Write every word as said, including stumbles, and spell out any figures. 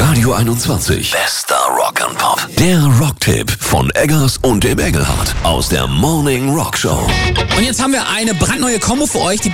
Radio einundzwanzig. Bester Rock and Pop. Der Rocktipp von Eggers und dem Engelhardt aus der Morning Rock Show. Und jetzt haben wir eine brandneue Kombo für euch. Die